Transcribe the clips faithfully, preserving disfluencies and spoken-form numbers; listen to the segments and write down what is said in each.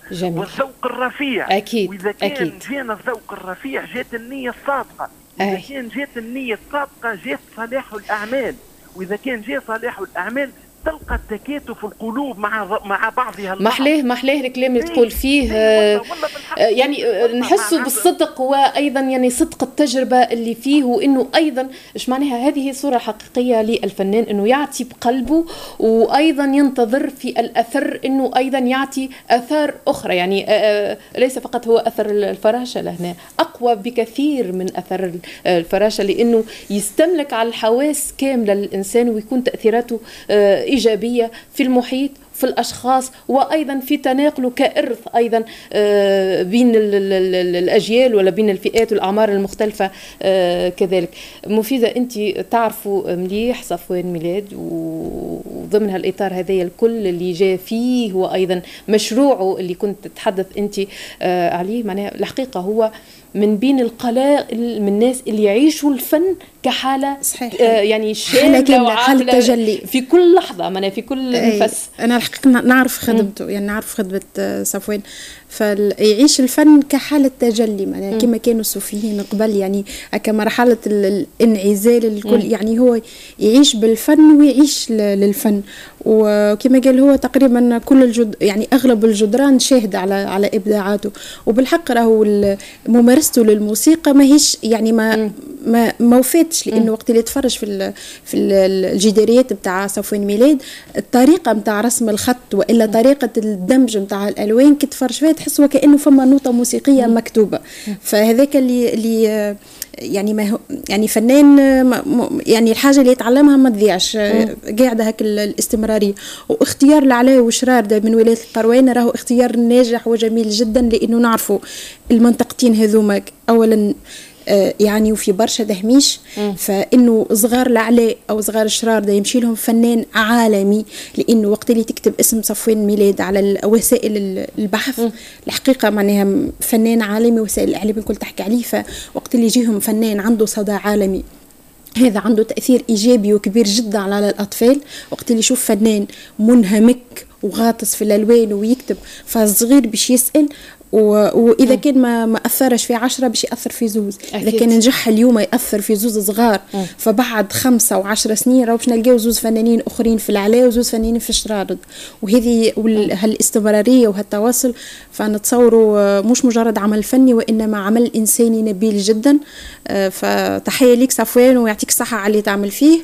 جميل. والذوق الرفيع. أكيد. وإذا كان أكيد. جانا الذوق الرفيع جات النية الصادقة. إذا أي. كان جات النية الصادقة جات صلاح الأعمال. وإذا كان جاء صلاح الأعمال تلقى التكاتف القلوب مع مع بعضها البعض. محلاه محلاه الكلام اللي تقول فيه آه يعني نحسه بالصدق، وايضا يعني صدق التجربه اللي فيه، وانه ايضا ايش معناها هذه الصوره الحقيقيه للفنان، انه يعطي بقلبه وايضا ينتظر في الاثر انه ايضا يعطي اثار اخرى. يعني آه ليس فقط هو اثر الفراشه لهنا، اقوى بكثير من اثر الفراشه، لانه يستملك على الحواس كامله للانسان، ويكون تاثيراته آه إيجابية في المحيط، في الأشخاص، وأيضا في تناقله كإرث أيضا بين الأجيال ولا بين الفئات والأعمار المختلفة كذلك. مفيدة، أنت تعرفوا مليح صفوان ميلاد، وضمن هالإطار هذا الكل اللي جاء فيه وأيضا مشروعه اللي كنت تتحدث أنت عليه، معناها الحقيقة هو من بين القلائل من الناس اللي يعيشوا الفن كحالة صحيح. آه يعني شاملة وحالة تجلي في كل لحظة، معناها في كل نفس. أنا الحقيقة نعرف خدمته، يعني نعرف خدمة صفوان، فيعيش الفن كحالة تجلي، معناها كما كانوا الصوفيين قبل، يعني كمرحلة الانعزال الكل، يعني هو يعيش بالفن ويعيش للفن. وكما قال هو تقريبا كل الجد يعني أغلب الجدران شاهد على على إبداعاته. وبالحق راهو ممارسته للموسيقى ما هيش يعني ما ما ما وفاتش، لأنه وقت اللي تفرج في ال في الجداريات بتاع صفوان ميلاد، الطريقة بتاع رسم الخط وإلا طريقة الدمج بتاع الألوان كي تفرج فيها تحس وكأنه فما نوتة موسيقية مكتوبة. فهذاك اللي اللي يعني ما يعني فنان، يعني الحاجة اللي يتعلمها ما تضيعش، قاعدة هك الاستمرارية. واختيار العلاء وشرار ده من ولاية القروان راهو اختيار ناجح وجميل جدا، لأنه نعرفوا المنطقتين هذوما أولا يعني وفي برشا دهميش، فإنه صغار العلاء أو صغار الشرار ده يمشي لهم فنان عالمي، لأنه وقت اللي تكتب اسم صفوان ميلاد على وسائل البحث م. الحقيقة معناها فنان عالمي، وسائل الإعلام الكل تحكي عليه. فوقت اللي يجيهم فنان عنده صدى عالمي هذا عنده تأثير إيجابي وكبير جدا على الأطفال. وقت اللي يشوف فنان منهمك وغاطس في الألوان ويكتب فالصغير باش يسأل، وإذا كان ما ما أثرش في عشرة باش يأثر في زوز. أكيد. إذا كان نجح اليوم يأثر في زوز صغار، م. فبعد خمسة وعشر سنين راو باش نلقاو زوز فنانين أخرين في العلاء وزوز فنانين في الشرارد. وهذه هالاستمرارية وهالتواصل فنتصوروا مش مجرد عمل فني وإنما عمل إنساني نبيل جدا. فتحية ليك صفوان ويعطيك الصحة على اللي تعمل فيه.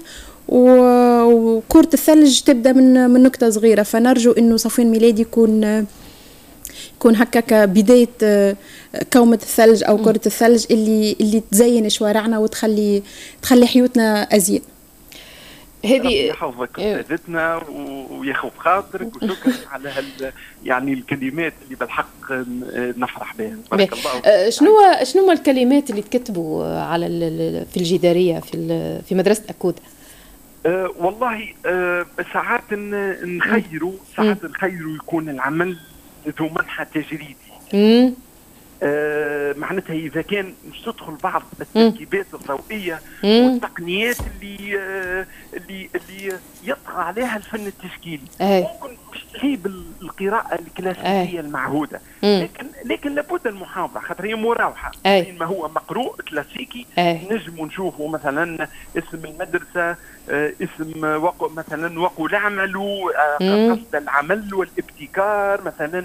وكرة الثلج تبدأ من من نكتة صغيرة، فنرجو إنه صفوان ميلاد يكون يكون هكاك بداية كومة الثلج أو كرة الثلج اللي اللي تزين شوارعنا وتخلي تخلي حيوتنا أزين. هذه يحفظك أستاذتنا وياخذ خاطرك، وشكرا على هال يعني الكلمات اللي بالحق نفرح بها. بارك الله. شنو شنو الكلمات اللي تكتبوا على في الجدارية في في مدرسة أكود؟ أه والله أه ساعات نخيروا ساعات نخيروا يكون العمل ذو منحى تجريدي. امم آه معناتها اذا كان مش تدخل بعض التركيبات الضوئيه والتقنيات اللي آه اللي اللي يطغى عليها الفن التشكيلي، ممكن مش تجيب القراءه الكلاسيكيه المعهوده، لكن لكن لابد المحافظه خاطر هي مراوحه بين ما هو مقروء كلاسيكي. نجم نشوفوا مثلا اسم المدرسه، آه اسم وقو مثلا وقول اعملوا، آه قصد العمل والابتكار مثلا.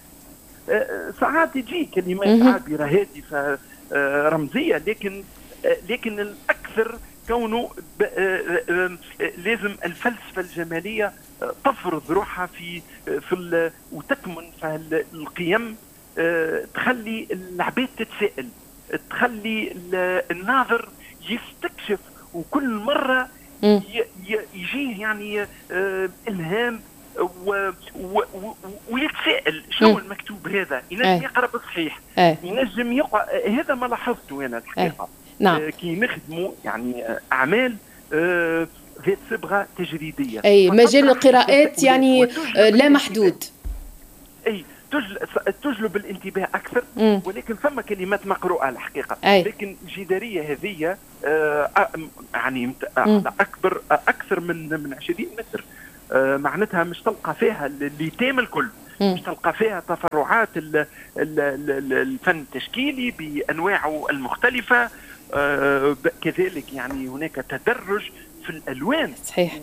ساعات تجي كلمات عابرة هادفة رمزية، لكن لكن الأكثر كونه لازم الفلسفة الجمالية تفرض روحها في في وتكمن في القيم، تخلي العباد تتساءل، تخلي الناظر يستكشف، وكل مرة يجيه يعني إلهام و... و... ويتساءل شنو المكتوب هذا، ينجم يقرا بصحيح، ينجم يقرا. هذا ما لاحظته انا الحقيقه. نعم. آه كي نخدموا يعني اعمال آه ذات صبغه تجريديه، اي مجال القراءات يعني لا محدود. اي تجلب الانتباه اكثر، مم. ولكن ثم كلمات مقروءه الحقيقه. أي. لكن الجداريه هذه آه يعني اكبر اكثر من من عشرين متر، آه معناتها مش تلقى فيها اللي تام الكل. باش تلقى فيها تفرعات ال ال ال الفن التشكيلي بانواعه المختلفه. آه كذلك يعني هناك تدرج في الالوان. صحيح.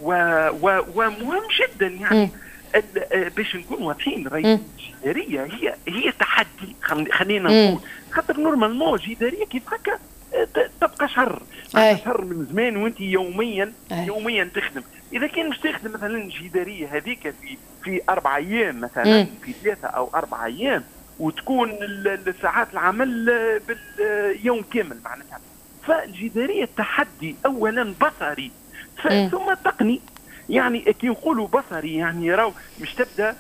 ومهم جدا يعني باش نكون واضحين، راهي الجداريه هي هي تحدي. خلينا نقول خاطر نورمالمون جداريه كيف هكا تبقى شهر شهر من زمان وانت يوميا أي. يوميا تخدم. اذا كان مش تخدم مثلا الجداريه هذيك في في اربع ايام مثلا، مم. في ثلاثه او اربع ايام، وتكون ساعات العمل باليوم كامل معناتها. فالجداريه تحدي اولا بصري ثم تقني. يعني كي نقولوا بصري يعني راهو مش تبدا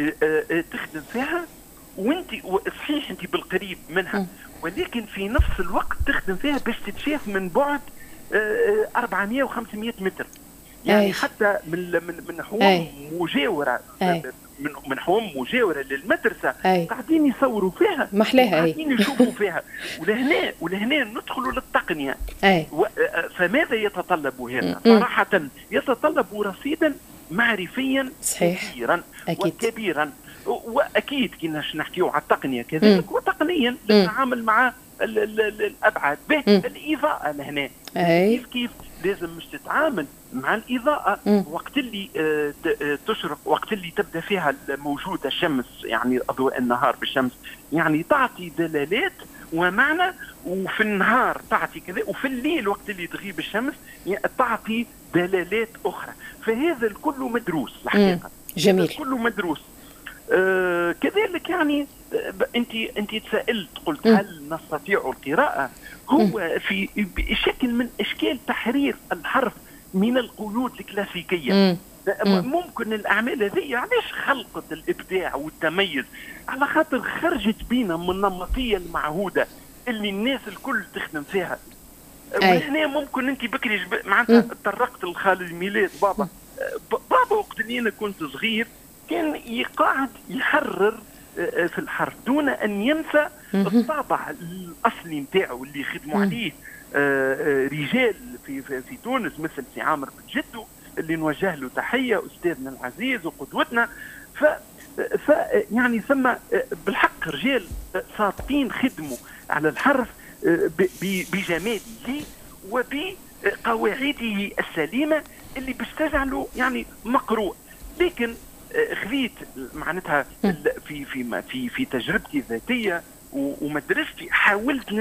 تخدم فيها وانت صحيح انت بالقريب منها، م. ولكن في نفس الوقت تخدم فيها باش تتشاف من بعد أربعمائة وخمسمائة متر. يعني أي. حتى من من من حوم مجاوره أي. من من حوم مجاوره للمدرسه أي. قاعدين يصوروا فيها، محلاها قاعدين يشوفوا فيها. ولهنا ولهنا ندخلوا للتقنيه. و... فماذا يتطلب هذا؟ صراحه يتطلب رصيدا معرفيا صحيح. كبيرا أكيد. وكبيرا. واكيد كي نحكيو على التقنيه كذلك م. وتقنيا نتعامل مع ال ال ال الابعاد. به الاضاءه لهنا كيف كيف لازم مش تتعامل مع الاضاءه م. وقت اللي تشرق، وقت اللي تبدا فيها موجوده الشمس، يعني اضواء النهار بالشمس، يعني تعطي دلالات ومعنى، وفي النهار تعطي كذا، وفي الليل وقت اللي تغيب الشمس تعطي دلالات اخرى. فهذا الكل مدروس الحقيقه. جميل. كله مدروس. آه كذلك يعني انت انت تسالت قلت م. هل نستطيع القراءه؟ هو م. في شكل من اشكال تحرير الحرف من القيود الكلاسيكيه. م. ممكن الاعمال هذه علاش خلقت الابداع والتميز؟ على خاطر خرجت بينا من النمطيه المعهوده اللي الناس الكل تخدم فيها. وهنا ممكن انت بكري معناتها تطرقت لخالد ميلاد بابا. بابا وقت اللي انا كنت صغير كان يقعد يحرر في الحرف دون ان ينسى الطابع الاصلي نتاعو اللي خدموا عليه رجال في في, في تونس مثل سي عامر بن جدو اللي نوجه له تحيه، استاذنا العزيز وقدوتنا. ف ف يعني ثم بالحق رجال صادقين خدموا على الحرف بجماله وبقواعده السليمه اللي باش تجعله يعني مقروء. لكن خذيت معناتها في في في في تجربتي الذاتيه ومدرستي حاولت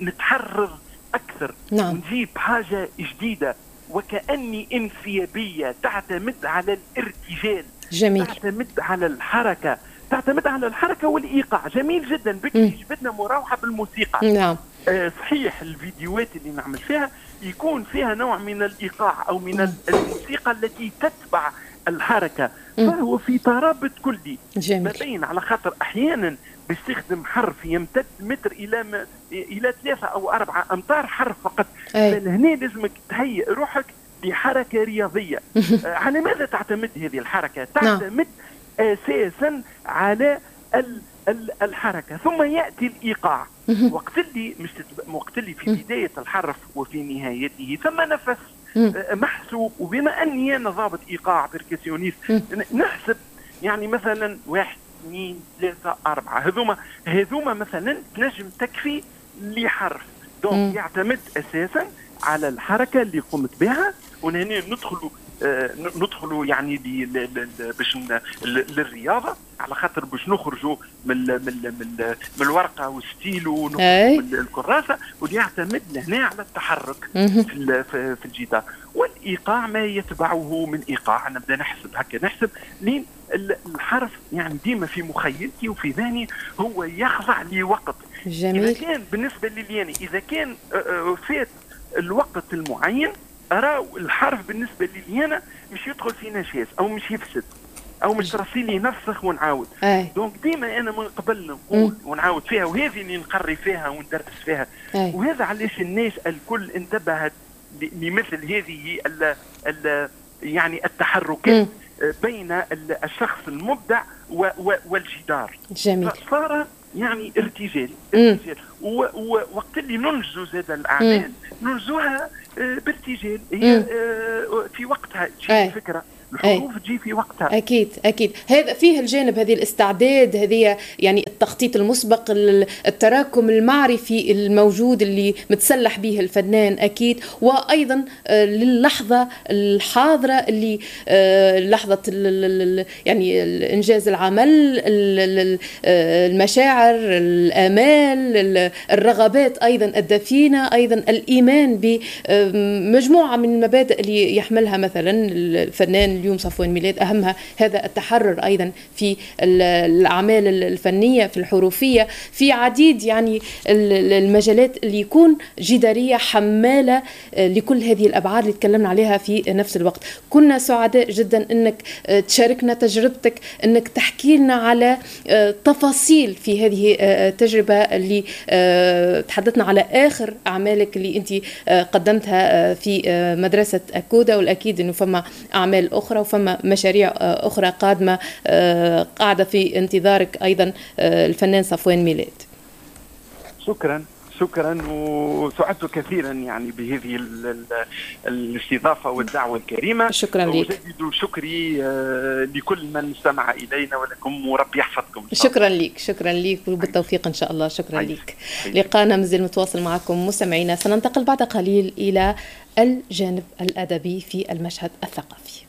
نتحرر اكثر. نعم. ونجيب حاجه جديده وكاني انسيابيه تعتمد على الارتجال. جميل. تعتمد على الحركه تعتمد على الحركه والايقاع. جميل جدا. بكري جبتنا مروحه بالموسيقى. نعم. آه صحيح الفيديوهات اللي نعمل فيها يكون فيها نوع من الايقاع او من الموسيقى التي تتبع الحركه، فهو في ترابط كلي. جميل. ما بين على خاطر احيانا باستخدام حرف يمتد متر الى م... الى ثلاثه او اربعه امتار حرف فقط. فهنا لازمك تهيئ روحك لحركه رياضيه. آه على ماذا تعتمد هذه الحركه؟ تعتمد اساسا على ال... الحركه، ثم ياتي الايقاع. وقت اللي مش تتب... وقت اللي في بدايه الحرف وفي نهايته ثم نفس محسوب. وبما اني انا ضابط ايقاع بيركسيونيست نحسب يعني مثلا واحد اثنين ثلاثه اربعه، هذوما هذوما مثلا تنجم تكفي لحرف. دونك يعتمد اساسا على الحركه اللي قمت بها. وهنا ندخلوا آه ندخلوا يعني باش للرياضه على خاطر باش نخرجوا من من من, من الورقه والستيلو ونخرجوا من الكراسه، ويعتمد لهنا على التحرك في في الجدار. والايقاع ما يتبعه من ايقاع. نبدا نحسب هكا نحسب لين الحرف يعني ديما في مخيلتي وفي ذهني هو يخضع لوقت. جميل. اذا كان بالنسبه لي اذا كان فات الوقت المعين راو الحرف بالنسبه لي انا مش يدخل في نشاز او مش يفسد او مش ترسيلي ينسخ ونعاود. دونك ديما انا من قبل نقول ونعاود فيها، وهذه اللي نقري فيها وندرس فيها. أي. وهذا علاش الناس الكل انتبهت لمثل هذه ال ال يعني التحركات م. بين الشخص المبدع والجدار. جميل. صار يعني ارتجال ارتجال ووقت اللي ننجزوا زاد الاعمال ننجزوها بارتجال. هي في وقتها تجي الفكره الحروف تجي في وقتها. اكيد اكيد هذا فيه الجانب، هذه الاستعداد، هذه يعني التخطيط المسبق، التراكم المعرفي الموجود اللي متسلح به الفنان اكيد، وايضا للحظه الحاضره اللي لحظه يعني انجاز العمل، المشاعر، الامال، الرغبات ايضا الدفينه، ايضا الايمان بمجموعه من المبادئ اللي يحملها مثلا الفنان اليوم صفوان ميلاد، اهمها هذا التحرر ايضا في الاعمال الفنيه، في الحروفيه، في عديد يعني المجالات اللي يكون جداريه حماله لكل هذه الابعاد اللي تكلمنا عليها في نفس الوقت. كنا سعداء جدا انك تشاركنا تجربتك، انك تحكي لنا على تفاصيل في هذه التجربه اللي تحدثنا على اخر اعمالك اللي انت قدمتها في مدرسه أكودا، والاكيد انه فما اعمال اخرى وفما مشاريع اخرى قادمه قاعده في انتظارك ايضا الفنان صفوان ميلاد. شكرا شكرا وسعدت كثيرا يعني بهذه ال ال الاستضافه والدعوه الكريمه. شكرا لك. وجدد شكري لكل من استمع الينا ولكم، وربي يحفظكم. شكرا لك شكرا لك وبالتوفيق ان شاء الله. شكرا لك. لقاءنا مازال متواصل معكم مستمعينا، سننتقل بعد قليل الى الجانب الادبي في المشهد الثقافي.